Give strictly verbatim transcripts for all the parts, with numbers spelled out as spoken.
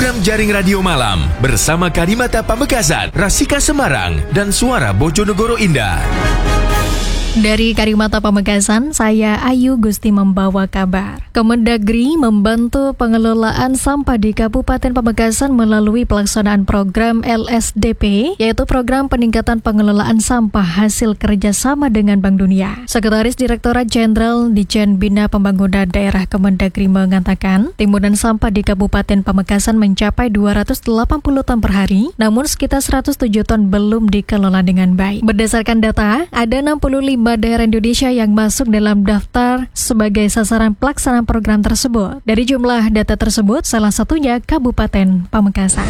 Program Jaring Radio Malam bersama Karimata Pamekasan, Rasika Semarang, dan Suara Bojonegoro Indah. Dari Karimata Pamekasan, saya Ayu Gusti membawa kabar. Kemendagri membantu pengelolaan sampah di Kabupaten Pamekasan melalui pelaksanaan program L S D P, yaitu Program Peningkatan Pengelolaan Sampah hasil kerjasama dengan Bank Dunia. Sekretaris Direktorat Jenderal Ditjen Bina Pembangunan Daerah Kemendagri mengatakan, timbunan sampah di Kabupaten Pamekasan mencapai dua ratus delapan puluh ton per hari, namun sekitar seratus tujuh ton belum dikelola dengan baik. Berdasarkan data, ada enam puluh lima daerah Indonesia yang masuk dalam daftar sebagai sasaran pelaksanaan program tersebut. Dari jumlah data tersebut, salah satunya Kabupaten Pamekasan.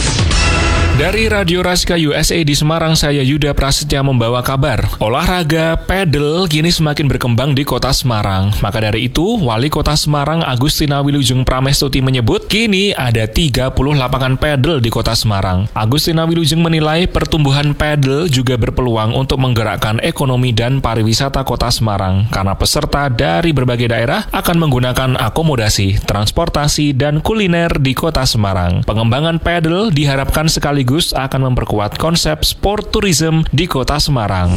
Dari Radio Rasika U S A di Semarang, saya Yuda Prasetya membawa kabar. Olahraga pedal kini semakin berkembang di kota Semarang. Maka dari itu, Wali Kota Semarang Agustina Wilujeng Pramestuti menyebut, kini ada tiga puluh lapangan pedal di kota Semarang. Agustina Wilujeng menilai pertumbuhan pedal juga berpeluang untuk menggerakkan ekonomi dan pariwisata kota Semarang, karena peserta dari berbagai daerah akan menggunakan akomodasi, transportasi, dan kuliner di kota Semarang. Pengembangan pedal diharapkan sekali akan memperkuat konsep sport tourism di kota Semarang.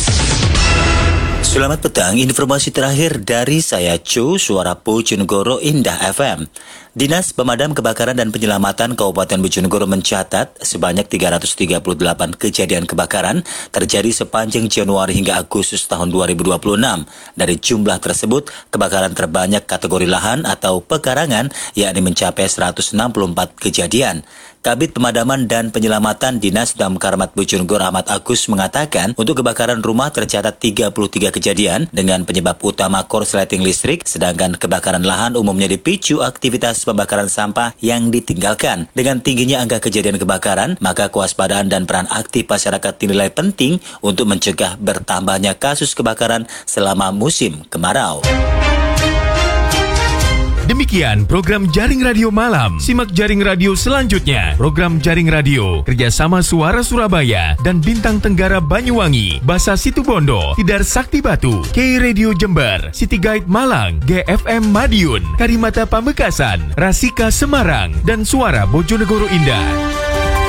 Selamat petang, informasi terakhir dari saya Cu, Suara Bojonegoro Indah F M. Dinas Pemadam Kebakaran dan Penyelamatan Kabupaten Bojonegoro mencatat sebanyak tiga ratus tiga puluh delapan kejadian kebakaran terjadi sepanjang Januari hingga Agustus tahun dua ribu dua puluh enam. Dari jumlah tersebut, kebakaran terbanyak kategori lahan atau pekarangan, yakni mencapai seratus enam puluh empat kejadian. Kabid Pemadaman dan Penyelamatan Dinas Damkar Mat Bojonegoro Ahmad Agus mengatakan, untuk kebakaran rumah tercatat tiga puluh tiga kejadian dengan penyebab utama korsleting listrik, sedangkan kebakaran lahan umumnya dipicu aktivitas pembakaran sampah yang ditinggalkan. Dengan tingginya angka kejadian kebakaran, maka kewaspadaan dan peran aktif masyarakat dinilai penting untuk mencegah bertambahnya kasus kebakaran selama musim kemarau. Demikian program Jaring Radio Malam. Simak Jaring Radio selanjutnya. Program Jaring Radio kerjasama Suara Surabaya dan Bintang Tenggara Banyuwangi, Basa Situbondo, Tidar Sakti Batu, K Radio Jember, City Guide Malang, G F M Madiun, Karimata Pamekasan, Rasika Semarang, dan Suara Bojonegoro Indah.